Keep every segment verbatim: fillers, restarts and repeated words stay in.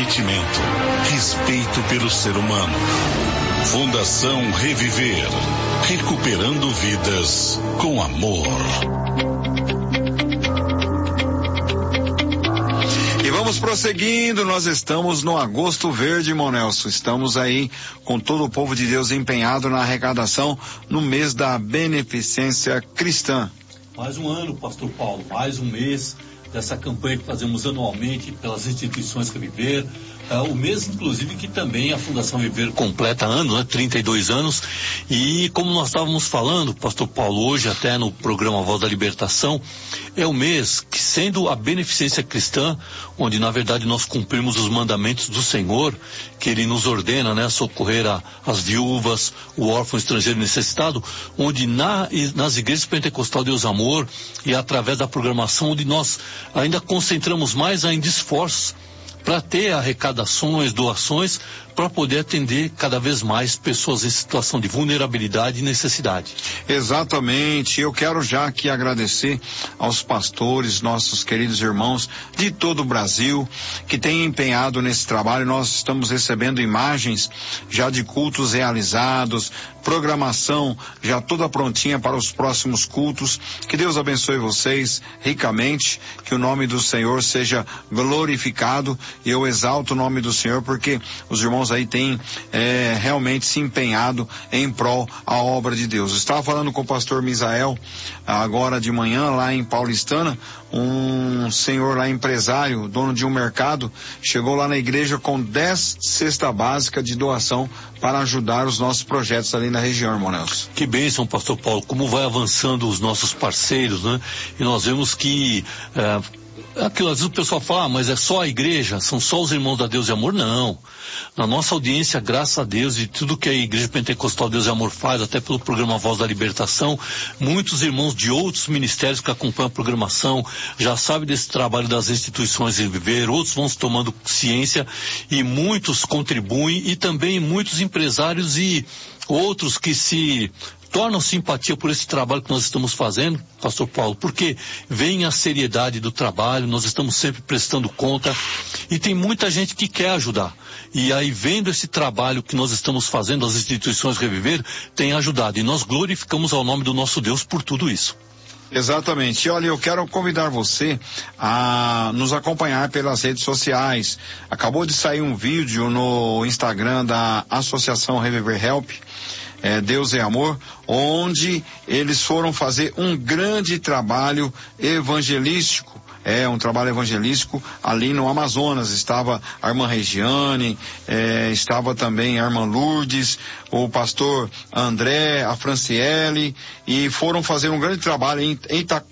comprometimento, respeito pelo ser humano. Fundação Reviver, recuperando vidas com amor. E vamos prosseguindo, nós estamos no Agosto Verde, irmão Nelson. Estamos aí com todo o povo de Deus empenhado na arrecadação no mês da beneficência cristã. Mais um ano, pastor Paulo, mais um mês dessa campanha que fazemos anualmente pelas instituições Reviver. Uh, o mês, inclusive, que também a Fundação Viver completa ano, né? trinta e dois anos. E como nós estávamos falando, pastor Paulo, hoje até no programa Voz da Libertação, é o mês que, sendo a beneficência cristã, onde na verdade nós cumprimos os mandamentos do Senhor, que Ele nos ordena, né? Socorrer a, as viúvas, o órfão estrangeiro necessitado, onde na, nas igrejas Pentecostal Deus Amor e através da programação, onde nós ainda concentramos mais ainda esforços para ter arrecadações, doações, para poder atender cada vez mais pessoas em situação de vulnerabilidade e necessidade. Exatamente. Eu quero já aqui agradecer aos pastores, nossos queridos irmãos de todo o Brasil, que têm empenhado nesse trabalho. Nós estamos recebendo imagens já de cultos realizados, programação já toda prontinha para os próximos cultos. Que Deus abençoe vocês ricamente, que o nome do Senhor seja glorificado. E eu exalto o nome do Senhor porque os irmãos aí têm é, realmente se empenhado em prol a obra de Deus. Eu estava falando com o pastor Misael agora de manhã lá em Paulistana. Um senhor lá, empresário, dono de um mercado, chegou lá na igreja com dez cesta básica de doação para ajudar os nossos projetos ali na região, irmão Nelson. Que bênção, pastor Paulo, como vai avançando os nossos parceiros, né? E nós vemos que é, aquilo, às vezes o pessoal fala, ah, mas é só a igreja, são só os irmãos da Deus e Amor. Não. Na nossa audiência, graças a Deus, e tudo que a Igreja Pentecostal Deus e Amor faz, até pelo programa Voz da Libertação, muitos irmãos de outros ministérios que acompanham a programação já sabem desse trabalho das instituições Reviver, outros vão se tomando ciência e muitos contribuem, e também muitos empresários e outros que se tornam simpatia por esse trabalho que nós estamos fazendo, pastor Paulo, porque vem a seriedade do trabalho, nós estamos sempre prestando conta e tem muita gente que quer ajudar. E aí, vendo esse trabalho que nós estamos fazendo, as instituições Reviver, tem ajudado. E nós glorificamos ao nome do nosso Deus por tudo isso. Exatamente. E olha, eu quero convidar você a nos acompanhar pelas redes sociais. Acabou de sair um vídeo no Instagram da Associação Reviver Help, é, Deus é Amor, onde eles foram fazer um grande trabalho evangelístico. É um trabalho evangelístico ali no Amazonas. Estava a irmã Regiane, é, estava também a irmã Lourdes, o pastor André, a Franciele, e foram fazer um grande trabalho em Ita,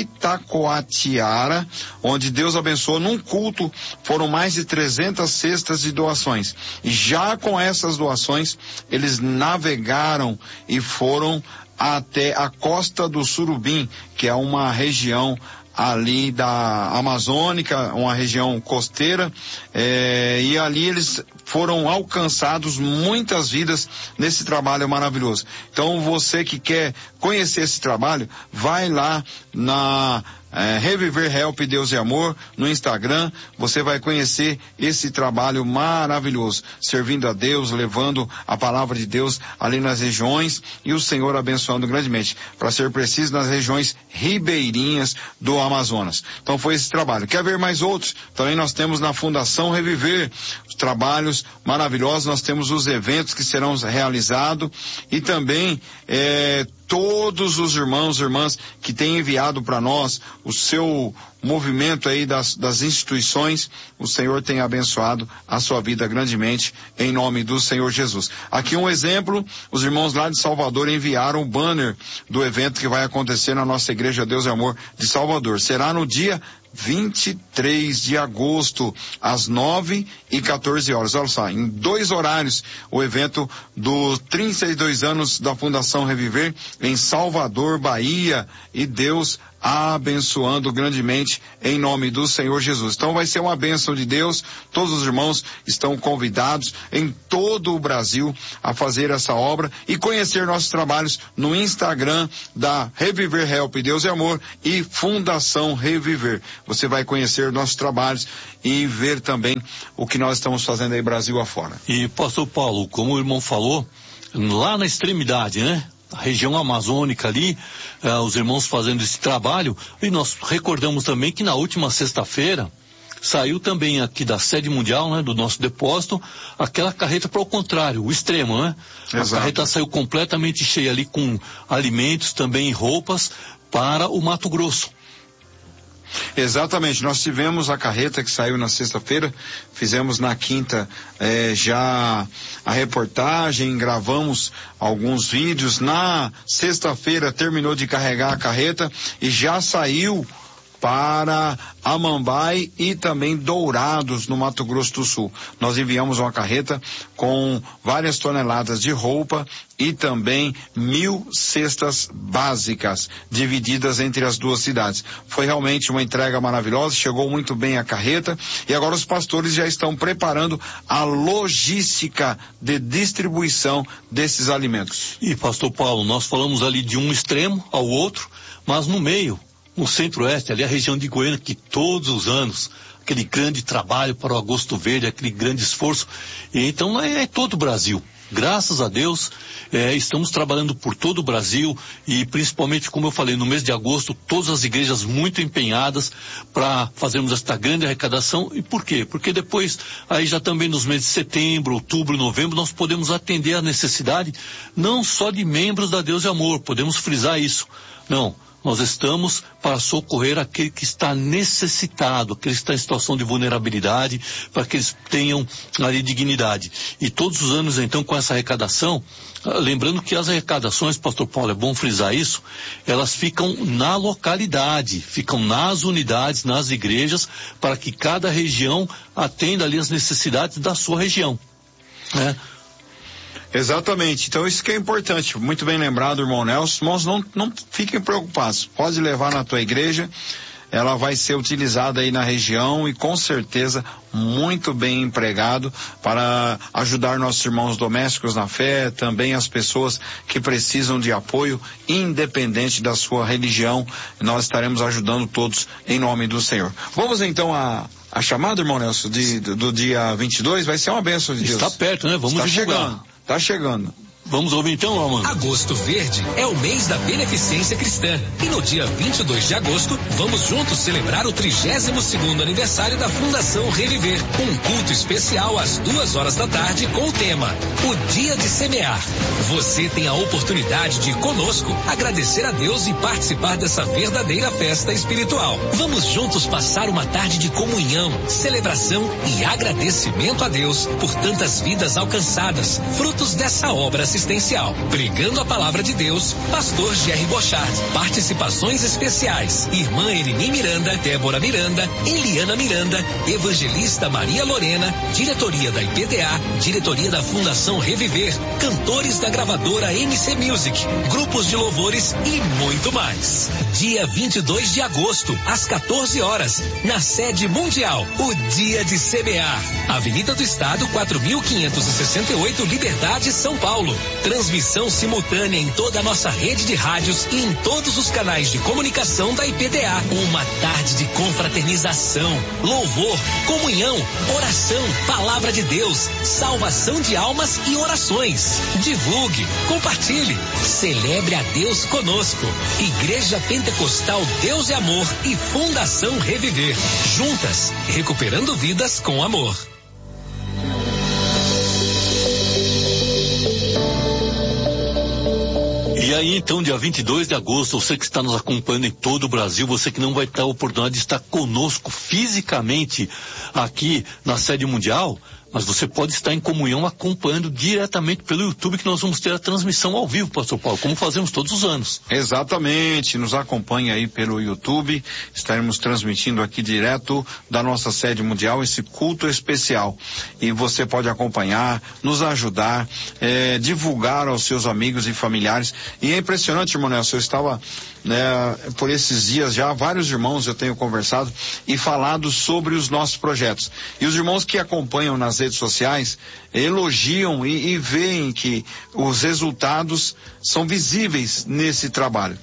Itacoatiara, onde Deus abençoou num culto. Foram mais de trezentas cestas de doações. E já com essas doações, eles navegaram e foram até a Costa do Surubim, que é uma região ali da Amazônica, uma região costeira, é, e ali eles foram alcançados muitas vidas nesse trabalho maravilhoso. Então você que quer conhecer esse trabalho, vai lá na É, Reviver Help Deus e Amor no Instagram. Você vai conhecer esse trabalho maravilhoso, servindo a Deus, levando a palavra de Deus ali nas regiões, e o Senhor abençoando grandemente, para ser preciso, nas regiões ribeirinhas do Amazonas. Então foi esse trabalho. Quer ver mais outros? Também nós temos na Fundação Reviver os trabalhos maravilhosos. Nós temos os eventos que serão realizados, e também é, todos os irmãos e irmãs que têm enviado para nós o seu movimento aí das, das instituições. O Senhor tem abençoado a sua vida grandemente, em nome do Senhor Jesus. Aqui um exemplo: os irmãos lá de Salvador enviaram o banner do evento que vai acontecer na nossa Igreja Deus e Amor de Salvador. Será no dia vinte e três de agosto, às nove e quatorze horas. Olha só, em dois horários, o evento dos trinta e dois anos da Fundação Reviver em Salvador, Bahia. E Deus abençoando grandemente em nome do Senhor Jesus. Então vai ser uma bênção de Deus. Todos os irmãos estão convidados em todo o Brasil a fazer essa obra e conhecer nossos trabalhos no Instagram da Reviver Help Deus e Amor e Fundação Reviver. Você vai conhecer nossos trabalhos e ver também o que nós estamos fazendo aí Brasil afora. E pastor Paulo, como o irmão falou, lá na extremidade, né? A região amazônica ali, eh, os irmãos fazendo esse trabalho, e nós recordamos também que na última sexta-feira saiu também aqui da sede mundial, né, do nosso depósito, aquela carreta para o contrário, o extremo, né? Exato. A carreta saiu completamente cheia ali com alimentos, também roupas para o Mato Grosso. Exatamente, nós tivemos a carreta que saiu na sexta-feira, fizemos na quinta eh, já a reportagem, gravamos alguns vídeos, na sexta-feira terminou de carregar a carreta e já saiu para Amambai e também Dourados, no Mato Grosso do Sul. Nós enviamos uma carreta com várias toneladas de roupa e também mil cestas básicas divididas entre as duas cidades. Foi realmente uma entrega maravilhosa, chegou muito bem a carreta e agora os pastores já estão preparando a logística de distribuição desses alimentos. E pastor Paulo, nós falamos ali de um extremo ao outro, mas no meio, no centro-oeste, ali a região de Goiânia, que todos os anos, aquele grande trabalho para o Agosto Verde, aquele grande esforço, e então é, é todo o Brasil. Graças a Deus, é, estamos trabalhando por todo o Brasil e principalmente, como eu falei, no mês de agosto, todas as igrejas muito empenhadas para fazermos esta grande arrecadação. E por quê? Porque depois, aí já também nos meses de setembro, outubro, novembro, nós podemos atender a necessidade não só de membros da Deus e Amor, podemos frisar isso. Não. Nós estamos para socorrer aquele que está necessitado, aquele que está em situação de vulnerabilidade, para que eles tenham ali dignidade. E todos os anos, então, com essa arrecadação, lembrando que as arrecadações, pastor Paulo, é bom frisar isso, elas ficam na localidade, ficam nas unidades, nas igrejas, para que cada região atenda ali as necessidades da sua região, né? Exatamente, então isso que é importante, muito bem lembrado, irmão Nelson. Irmãos, não, não fiquem preocupados, pode levar na tua igreja, ela vai ser utilizada aí na região e com certeza muito bem empregado para ajudar nossos irmãos domésticos na fé, também as pessoas que precisam de apoio, independente da sua religião, nós estaremos ajudando todos em nome do Senhor. Vamos então a a chamada, irmão Nelson, de, do, do dia vinte e dois, vai ser uma bênção de Deus. Está perto, né? Vamos Está divulgar. chegando, está chegando. Vamos ouvir então, Romano? Agosto Verde é o mês da beneficência cristã. E no dia vinte e dois de agosto, vamos juntos celebrar o trigésimo segundo aniversário da Fundação Reviver. Um culto especial às duas horas da tarde com o tema O Dia de Semear. Você tem a oportunidade de ir conosco, agradecer a Deus e participar dessa verdadeira festa espiritual. Vamos juntos passar uma tarde de comunhão, celebração e agradecimento a Deus por tantas vidas alcançadas, frutos dessa obra assistencial. Pregando a palavra de Deus, pastor Jerry Bochard. Participações especiais: irmã Elini Miranda, Débora Miranda, Eliana Miranda, evangelista Maria Lorena, diretoria da I P D A, diretoria da Fundação Reviver, cantores da gravadora M C Music, grupos de louvores e muito mais. Dia vinte e dois de agosto, às quatorze horas, na sede mundial, o Dia de Semear. Avenida do Estado, quatro mil quinhentos e sessenta e oito, Liberdade, São Paulo. Transmissão simultânea em toda a nossa rede de rádios e em todos os canais de comunicação da I P D A. Uma tarde de confraternização, louvor, comunhão, oração, palavra de Deus, salvação de almas e orações. Divulgue, compartilhe, celebre a Deus conosco. Igreja Pentecostal Deus e Amor e Fundação Reviver. Juntas, recuperando vidas com amor. E aí, então, dia vinte e dois de agosto, você que está nos acompanhando em todo o Brasil, você que não vai ter a oportunidade de estar conosco fisicamente aqui na sede mundial, mas você pode estar em comunhão acompanhando diretamente pelo YouTube, que nós vamos ter a transmissão ao vivo, pastor Paulo, como fazemos todos os anos. Exatamente, nos acompanhe aí pelo YouTube, estaremos transmitindo aqui direto da nossa sede mundial esse culto especial, e você pode acompanhar, nos ajudar, é, divulgar aos seus amigos e familiares. E é impressionante, irmão Nelson, eu estava, né, por esses dias já, vários irmãos eu tenho conversado e falado sobre os nossos projetos, e os irmãos que acompanham nas redes sociais elogiam e, e veem que os resultados são visíveis nesse trabalho.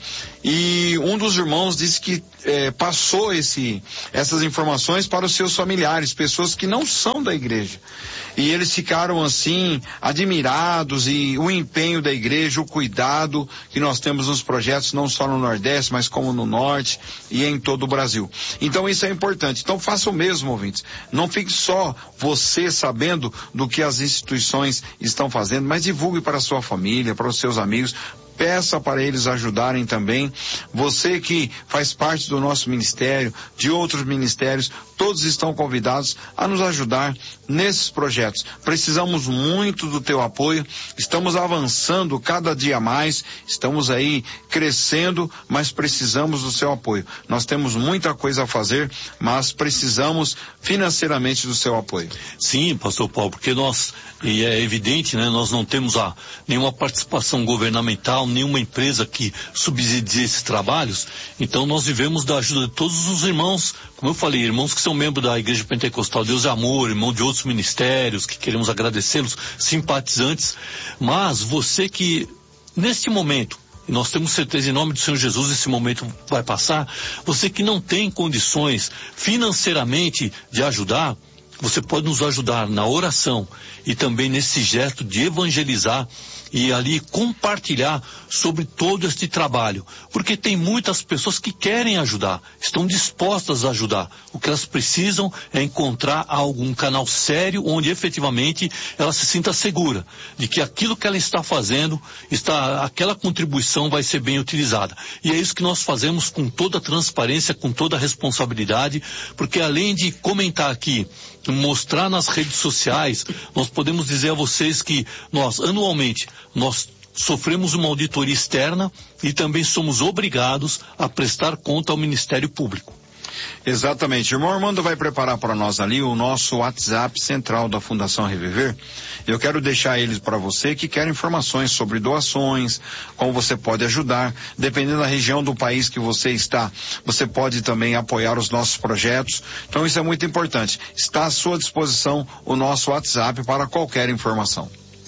E um dos irmãos disse que eh, passou esse, essas informações para os seus familiares, pessoas que não são da igreja. E eles ficaram assim, admirados, e o empenho da igreja, o cuidado que nós temos nos projetos, não só no Nordeste, mas como no Norte e em todo o Brasil. Então isso é importante. Então faça o mesmo, ouvintes. Não fique só você sabendo do que as instituições estão fazendo, mas divulgue para a sua família, para os seus amigos. Peça para eles ajudarem também. Você que faz parte do nosso ministério, de outros ministérios, todos estão convidados a nos ajudar nesses projetos. Precisamos muito do teu apoio. Estamos avançando cada dia mais, estamos aí crescendo, mas precisamos do seu apoio. Nós temos muita coisa a fazer, mas precisamos financeiramente do seu apoio. Sim, pastor Paulo, porque nós, e é evidente, né, nós não temos a, nenhuma participação governamental, nenhuma empresa que subsidie esses trabalhos, então nós vivemos da ajuda de todos os irmãos, como eu falei, irmãos que são membros da Igreja Pentecostal Deus é Amor, irmão de outros ministérios, que queremos agradecê-los, simpatizantes, mas você que, neste momento, e nós temos certeza em nome do Senhor Jesus, esse momento vai passar, você que não tem condições financeiramente de ajudar, você pode nos ajudar na oração e também nesse gesto de evangelizar e ali compartilhar sobre todo este trabalho, porque tem muitas pessoas que querem ajudar, estão dispostas a ajudar. O que elas precisam é encontrar algum canal sério onde efetivamente ela se sinta segura de que aquilo que ela está fazendo, está, aquela contribuição vai ser bem utilizada. E é isso que nós fazemos com toda a transparência, com toda a responsabilidade, porque além de comentar aqui, mostrar nas redes sociais, nós podemos dizer a vocês que nós, anualmente, nós sofremos uma auditoria externa e também somos obrigados a prestar conta ao Ministério Público. Exatamente. O irmão Armando vai preparar para nós ali o nosso WhatsApp central da Fundação Reviver. Eu quero deixar eles para você que quer informações sobre doações, como você pode ajudar, dependendo da região do país que você está, você pode também apoiar os nossos projetos. Então isso é muito importante. Está à sua disposição o nosso WhatsApp para qualquer informação.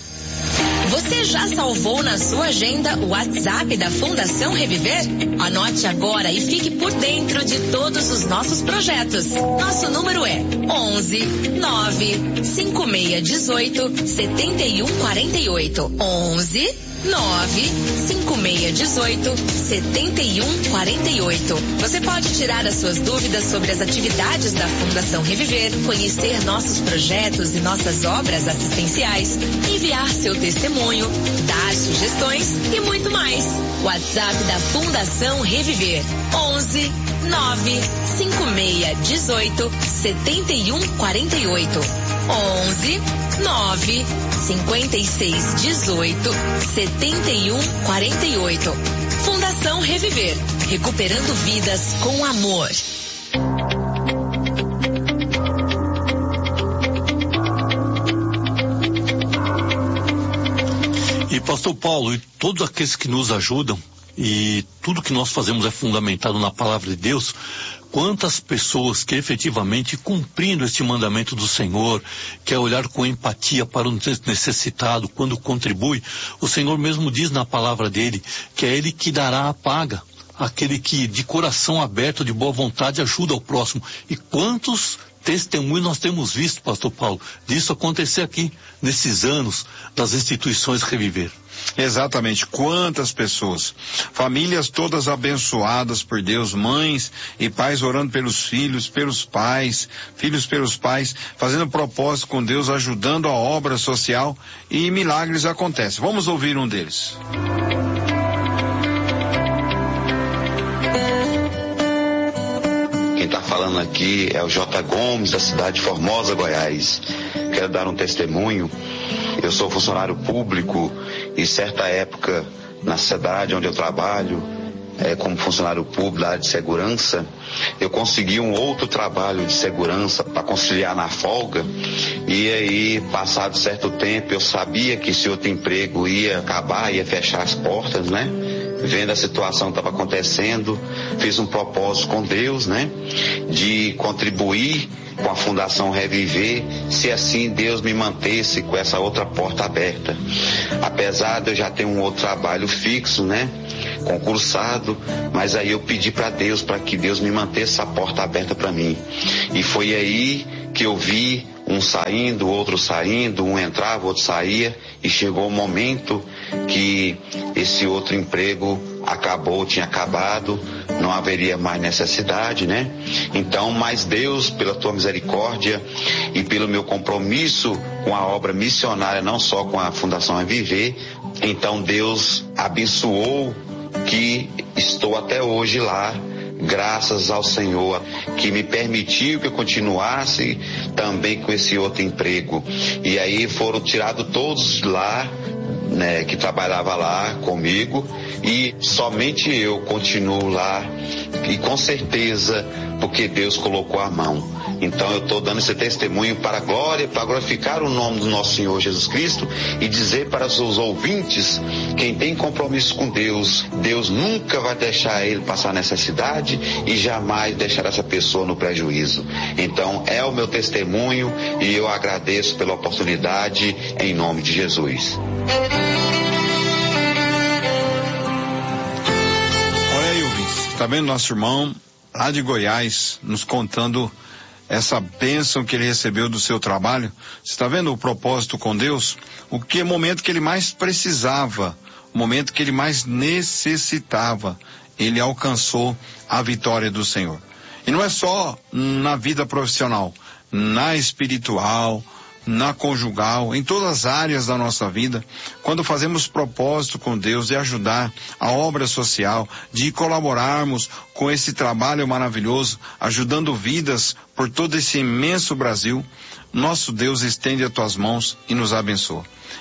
Você já salvou na sua agenda o WhatsApp da Fundação Reviver? Anote agora e fique por dentro de todos os nossos projetos. Nosso número é onze nove cinco seis um oito sete um quatro oito. onze nove cinco seis um oito sete um quatro oito. Você pode tirar as suas dúvidas sobre as atividades da Fundação Reviver, conhecer nossos projetos e nossas obras assistenciais, enviar seu testemunho, dar sugestões e muito mais. WhatsApp da Fundação Reviver: onze nove cinco seis um oito sete um quatro oito. onze nove cinco seis um oito sete um quatro oito. Fundação Reviver, recuperando vidas com amor. E pastor Paulo, e todos aqueles que nos ajudam, e tudo que nós fazemos é fundamentado na palavra de Deus, quantas pessoas que efetivamente cumprindo este mandamento do Senhor, que é olhar com empatia para o necessitado quando contribui, o Senhor mesmo diz na palavra dele que é ele que dará a paga, aquele que de coração aberto, de boa vontade ajuda o próximo. E quantos testemunhos nós temos visto, pastor Paulo, disso acontecer aqui, nesses anos das instituições Reviver. Exatamente, quantas pessoas, famílias todas abençoadas por Deus, mães e pais orando pelos filhos, pelos pais, filhos pelos pais, fazendo propósito com Deus, ajudando a obra social, e milagres acontecem. Vamos ouvir um deles. Quem está falando aqui aqui é o J. Gomes, da cidade de Formosa, Goiás. Quero dar um testemunho. Eu sou funcionário público e certa época na cidade onde eu trabalho, é, como funcionário público da área de segurança, eu consegui um outro trabalho de segurança para conciliar na folga. E aí, passado certo tempo, eu sabia que esse outro emprego ia acabar, ia fechar as portas, né? Vendo a situação que estava acontecendo, fiz um propósito com Deus, né? De contribuir com a Fundação Reviver, se assim Deus me mantesse com essa outra porta aberta. Apesar de eu já ter um outro trabalho fixo, né? Concursado, mas aí eu pedi para Deus, para que Deus me mantesse essa porta aberta para mim. E foi aí que eu vi um saindo, outro saindo, um entrava, outro saía, e chegou o momento que esse outro emprego acabou, tinha acabado, não haveria mais necessidade, né? Então, mas Deus, pela tua misericórdia e pelo meu compromisso com a obra missionária, não só com a Fundação Reviver, então Deus abençoou que estou até hoje lá, graças ao Senhor, que me permitiu que eu continuasse também com esse outro emprego. E aí foram tirados todos lá, né, que trabalhava lá comigo, e somente eu continuo lá, e com certeza, porque Deus colocou a mão. Então eu estou dando esse testemunho para a glória, para glorificar o nome do nosso Senhor Jesus Cristo e dizer para os seus ouvintes, quem tem compromisso com Deus, Deus nunca vai deixar ele passar necessidade e jamais deixar essa pessoa no prejuízo. Então é o meu testemunho e eu agradeço pela oportunidade em nome de Jesus. Olha aí, ouvintes, tá vendo nosso irmão lá de Goiás nos contando essa bênção que ele recebeu do seu trabalho? Você está vendo o propósito com Deus? O que é o momento que ele mais precisava, o momento que ele mais necessitava, ele alcançou a vitória do Senhor. E não é só na vida profissional, na espiritual, na conjugal, em todas as áreas da nossa vida. Quando fazemos propósito com Deus de ajudar a obra social, de colaborarmos com esse trabalho maravilhoso, ajudando vidas por todo esse imenso Brasil, nosso Deus estende as tuas mãos e nos abençoa.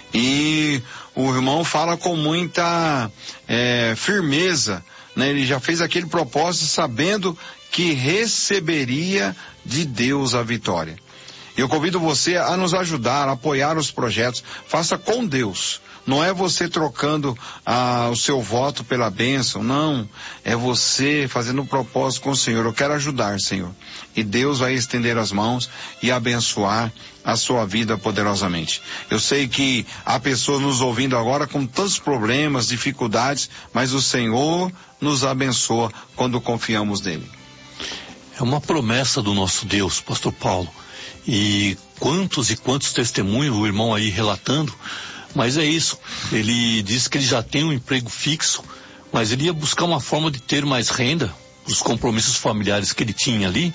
E o irmão fala com muita é, firmeza, né? Ele já fez aquele propósito sabendo que receberia de Deus a vitória. Eu convido você a nos ajudar, a apoiar os projetos. Faça com Deus. Não é você trocando ah, o seu voto pela bênção, não. É você fazendo um propósito com o Senhor. Eu quero ajudar, Senhor. E Deus vai estender as mãos e abençoar a sua vida poderosamente. Eu sei que há pessoas nos ouvindo agora com tantos problemas, dificuldades, mas o Senhor nos abençoa quando confiamos nele. É uma promessa do nosso Deus, Pastor Paulo. E quantos e quantos testemunhos o irmão aí relatando, mas é isso, ele disse que ele já tem um emprego fixo, mas ele ia buscar uma forma de ter mais renda, os compromissos familiares que ele tinha ali,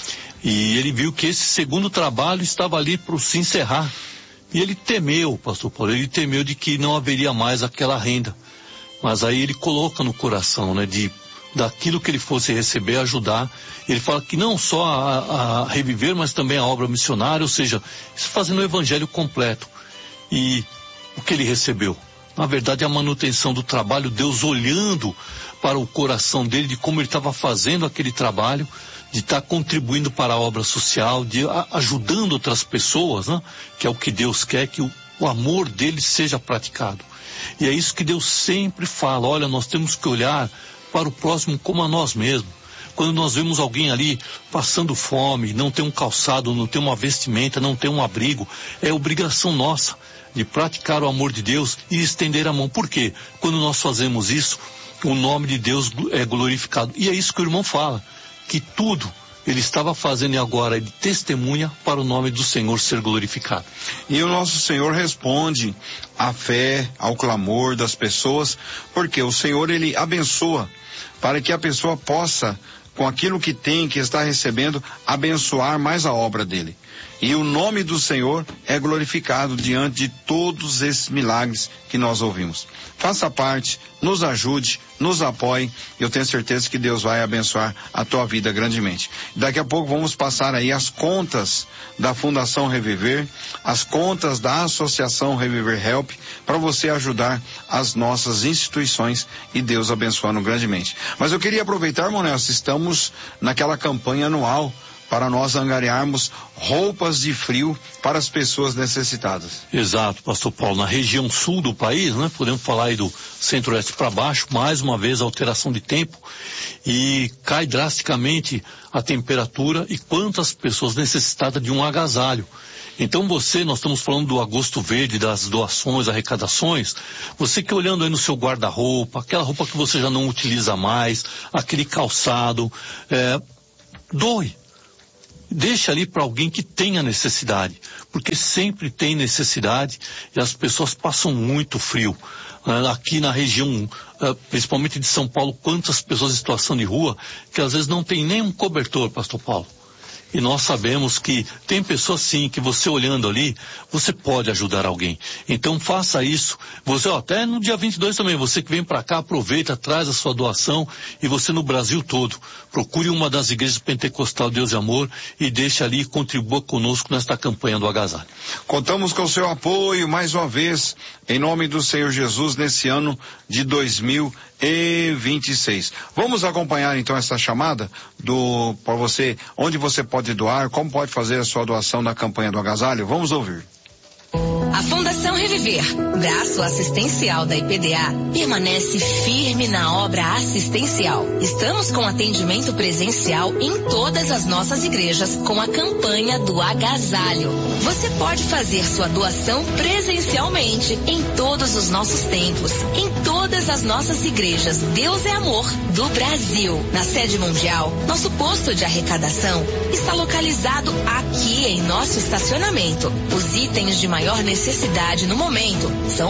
e ele viu que esse segundo trabalho estava ali para se encerrar, e ele temeu, pastor Paulo, ele temeu de que não haveria mais aquela renda, mas aí ele coloca no coração, né, de daquilo que ele fosse receber, ajudar. Ele fala que não só a, a Reviver, mas também a obra missionária, ou seja, fazendo o evangelho completo. E o que ele recebeu? Na verdade, a manutenção do trabalho, Deus olhando para o coração dele, de como ele estava fazendo aquele trabalho, de estar contribuindo para a obra social, de a, ajudando outras pessoas, né? Que é o que Deus quer, que o, o amor dele seja praticado. E é isso que Deus sempre fala, olha, nós temos que olhar para o próximo como a nós mesmos. Quando nós vemos alguém ali passando fome, não tem um calçado, não tem uma vestimenta, não tem um abrigo, é obrigação nossa de praticar o amor de Deus e estender a mão. Por quê? Quando nós fazemos isso, o nome de Deus é glorificado. E é isso que o irmão fala, que tudo ele estava fazendo e agora ele testemunha para o nome do Senhor ser glorificado. E o nosso Senhor responde à fé, ao clamor das pessoas, porque o Senhor ele abençoa, para que a pessoa possa, com aquilo que tem, que está recebendo, abençoar mais a obra dele. E o nome do Senhor é glorificado diante de todos esses milagres que nós ouvimos. Faça parte, nos ajude, nos apoie. Eu tenho certeza que Deus vai abençoar a tua vida grandemente. Daqui a pouco vamos passar aí as contas da Fundação Reviver, as contas da Associação Reviver Help, para você ajudar as nossas instituições e Deus abençoando grandemente. Mas eu queria aproveitar, irmão Nelson, estamos naquela campanha anual para nós angariarmos roupas de frio para as pessoas necessitadas. Exato, pastor Paulo. Na região sul do país, né, podemos falar aí do centro-oeste para baixo, mais uma vez a alteração de tempo, e cai drasticamente a temperatura, e quantas pessoas necessitadas de um agasalho. Então você, nós estamos falando do agosto verde, das doações, arrecadações, você que olhando aí no seu guarda-roupa, aquela roupa que você já não utiliza mais, aquele calçado, é, doe. Deixa ali para alguém que tenha necessidade, porque sempre tem necessidade e as pessoas passam muito frio. Aqui na região, principalmente de São Paulo, quantas pessoas em situação de rua que às vezes não tem nem um cobertor, pastor Paulo. E nós sabemos que tem pessoas sim, que você olhando ali, você pode ajudar alguém. Então faça isso. Você, ó, até no dia vinte e dois também, você que vem para cá, aproveita, traz a sua doação, e você no Brasil todo, procure uma das igrejas pentecostal Deus e Amor e deixe ali e contribua conosco nesta campanha do agasalho. Contamos com o seu apoio mais uma vez, em nome do Senhor Jesus, nesse ano de dois mil e vinte e seis. Vamos acompanhar então essa chamada do para você, onde você pode doar, como pode fazer a sua doação na campanha do agasalho. Vamos ouvir. A Fundação Reviver, braço assistencial da I P D A, permanece firme na obra assistencial. Estamos com atendimento presencial em todas as nossas igrejas com a campanha do agasalho. Você pode fazer sua doação presencialmente em todos os nossos templos, em todas as nossas igrejas Deus é Amor do Brasil. Na sede mundial, nosso posto de arrecadação está localizado aqui em nosso estacionamento. Os itens de maior necessidade no momento são